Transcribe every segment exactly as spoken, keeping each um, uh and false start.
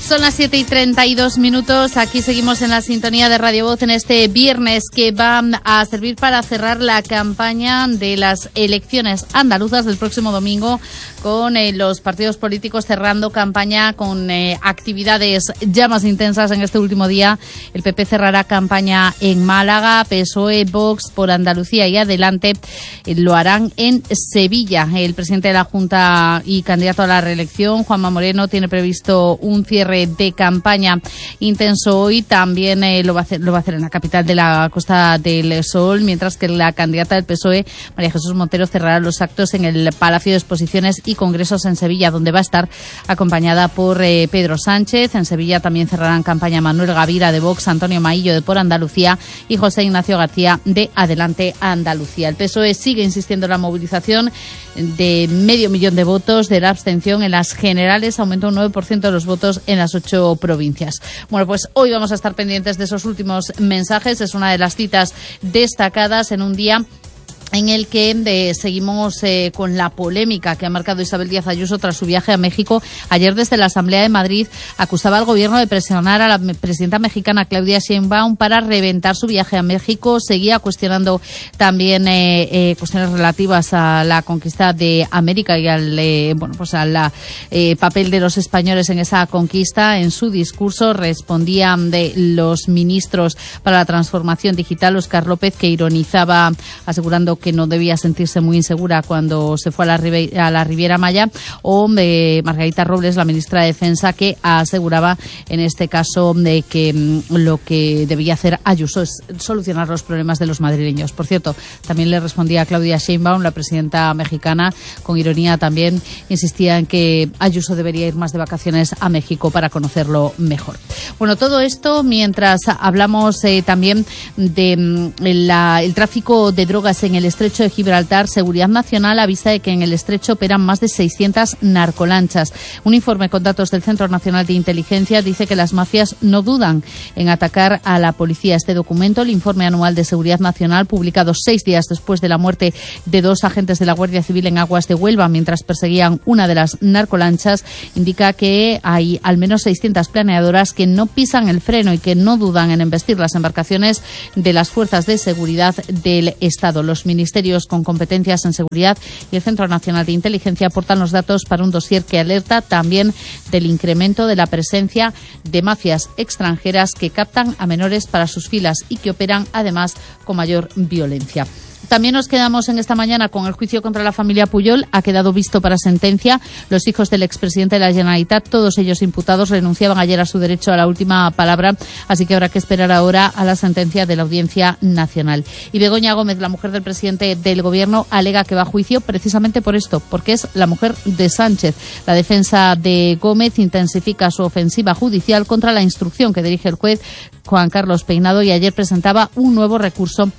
Son las siete y treinta y dos minutos. Aquí seguimos en la sintonía de Radio Voz en este viernes que va a servir para cerrar la campaña de las elecciones andaluzas del próximo domingo, con eh, los partidos políticos cerrando campaña con eh, actividades ya más intensas en este último día. El P P cerrará campaña en Málaga, P S O E, Vox por Andalucía y Adelante eh, lo harán en Sevilla. El presidente de la Junta y candidato a la reelección, Juanma Moreno, tiene previsto un cierre de campaña intenso hoy. También eh, lo va a hacer, lo va a hacer en la capital de la Costa del Sol, mientras que la candidata del P S O E, María Jesús Montero, cerrará los actos en el Palacio de Exposiciones y Congresos en Sevilla, donde va a estar acompañada por eh, Pedro Sánchez. En Sevilla también cerrarán campaña Manuel Gavira de Vox, Antonio Maillo de Por Andalucía y José Ignacio García de Adelante Andalucía. El P S O E sigue insistiendo en la movilización de medio millón de votos de la abstención en las generales. Aumentó un nueve por ciento de los votos en las ocho provincias. Bueno, pues hoy vamos a estar pendientes de esos últimos mensajes. Es una de las citas destacadas en un día en el que de, seguimos eh, con la polémica que ha marcado Isabel Díaz Ayuso tras su viaje a México. Ayer, desde la Asamblea de Madrid, acusaba al gobierno de presionar a la presidenta mexicana Claudia Sheinbaum para reventar su viaje a México. Seguía cuestionando también eh, eh, cuestiones relativas a la conquista de América y al eh, bueno pues al eh, papel de los españoles en esa conquista. En su discurso respondían de los ministros para la transformación digital, Óscar López, que ironizaba asegurando que no debía sentirse muy insegura cuando se fue a la, a la Riviera Maya, o eh, Margarita Robles, la ministra de Defensa, que aseguraba en este caso de que mm, lo que debía hacer Ayuso es solucionar los problemas de los madrileños. Por cierto, también le respondía a Claudia Sheinbaum, la presidenta mexicana, con ironía también insistía en que Ayuso debería ir más de vacaciones a México para conocerlo mejor. Bueno, todo esto mientras hablamos eh, también de mm, la, el tráfico de drogas en el estrecho de Gibraltar. Seguridad Nacional avisa de que en el estrecho operan más de seiscientas narcolanchas. Un informe con datos del Centro Nacional de Inteligencia dice que las mafias no dudan en atacar a la policía. Este documento, el Informe Anual de Seguridad Nacional, publicado seis días después de la muerte de dos agentes de la Guardia Civil en aguas de Huelva mientras perseguían una de las narcolanchas, indica que hay al menos seiscientas planeadoras que no pisan el freno y que no dudan en embestir las embarcaciones de las fuerzas de seguridad del Estado. Los ministerios con competencias en seguridad y el Centro Nacional de Inteligencia aportan los datos para un dossier que alerta también del incremento de la presencia de mafias extranjeras que captan a menores para sus filas y que operan además con mayor violencia. También nos quedamos en esta mañana con el juicio contra la familia Puyol. Ha quedado visto para sentencia. Los hijos del expresidente de la Generalitat, todos ellos imputados, renunciaban ayer a su derecho a la última palabra, así que habrá que esperar ahora a la sentencia de la Audiencia Nacional. Y Begoña Gómez, la mujer del presidente del Gobierno, alega que va a juicio precisamente por esto, porque es la mujer de Sánchez. La defensa de Gómez intensifica su ofensiva judicial contra la instrucción que dirige el juez Juan Carlos Peinado y ayer presentaba un nuevo recurso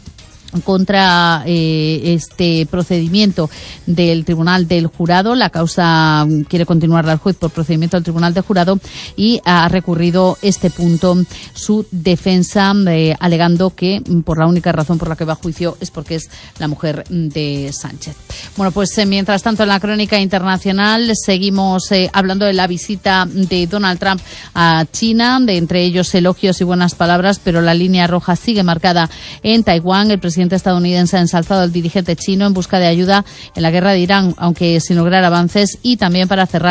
contra eh, este procedimiento del Tribunal del Jurado. La causa quiere continuarla el juez por procedimiento del Tribunal del Jurado y ha recurrido este punto su defensa, eh, alegando que por la única razón por la que va a juicio es porque es la mujer de Sánchez. Bueno, pues eh, mientras tanto en la crónica internacional seguimos eh, hablando de la visita de Donald Trump a China, de entre ellos elogios y buenas palabras, pero la línea roja sigue marcada en Taiwán. El presidente El presidente estadounidense ha ensalzado al dirigente chino en busca de ayuda en la guerra de Irán, aunque sin lograr avances, y también para cerrar